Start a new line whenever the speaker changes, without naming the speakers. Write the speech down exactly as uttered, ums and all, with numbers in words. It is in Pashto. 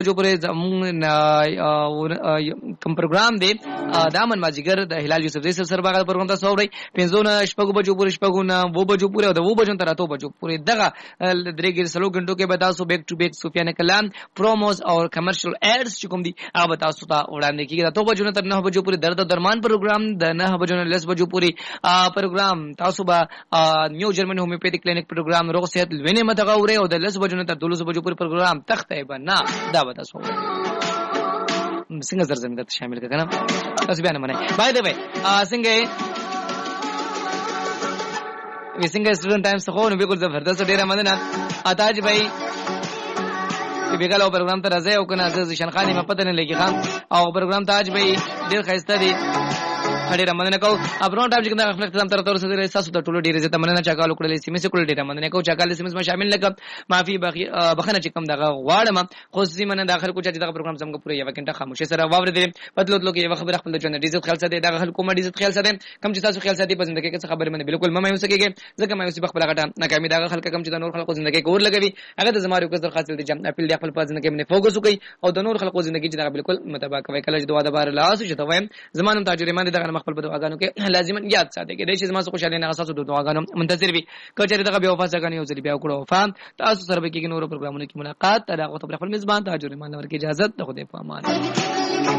جو پورې زمون کوم پروګرام دی دامن ماجیګر د هلال یوسف زئی سر باغ پروګرام تاسو اورئ پنځو نه شپږ بجو پورې شپږ نه و بجو پورې او د و بجو تر اتو بجو پورې دغه درې ګر سلو غنټو کې به تاسو بیک ټو بیک سفیان کلام پروموز او کمرشل ایڈز چې کوم دي هغه تاسو ته وړاندې کیږي د تو بجو تر نه بجو پورې درد درمان پروګرام د نه بجو نه لس بجو پورې پروګرام تاسو به نیو جرمن هومیوپیتیک کلینیک پروګرام روغ صحت وینې متغه اورئ او د لس بجو نه تر دولس بجو پورې پروګرام تخته بنا دا به تاسو څنګه زرزم ته شامل کړه تاسو بیان منئ بای دی بای څنګه وی څنګه سټوډنټ ټایم څخه نو بالکل زبردست ډیره مننه اتاج بای بیګالو پروګرام ته راځي او کنه ځشن خان ما پته نه لګی خان او پروګرام ته اج بای ډیر خسته دي ډیره مننه کو ابرون ټاپ چې دا خپل اختتام تر تر سره تاسو ته ټولو ډیره زته مننه چا کالو کړل سیمه سره کول ډیره مننه کو چا کال سیمه ما شامل لکه معافي بخنه چې کوم دغه غواړم خو سیمه نه داخل کو چې دغه پروګرام څنګه پوره یو کنټه خاموشه سره واور دي بدلوت لو کې یو خبر خپل ژوند ډیزت خیال ساتي دغه خلکو ما ډیزت خیال ساتي کم چې تاسو خیال ساتي په ژوند کې څه خبره منه بالکل ما مې وسکیږي ځکه مې وسې خپل غټه ناکامي دغه خلک کم چې د نور خلکو ژوند کې کور لګوي هغه د زمارو کو درخواست دي جام خپل خپل په ژوند کې منه فوکس وکي او د نور خلکو ژوند کې چې دغه بالکل متابعه کوي کله چې دوا د بار لاس چې ته وایم زمانم تاجر ایمان دغه خپل په دواګانو کې لازم یاد ساتي کې د شي زما خوشاله نه اساس د دواګانو منتظر وي کچې دغه بیا وفا څنګه یو ځل بیا وکړو فهم تاسو سره به کې نور پروګرامونو کې ملاقات تر هغه خپل میزبان تاجر ایمان ورکې اجازه ته خو دې په امان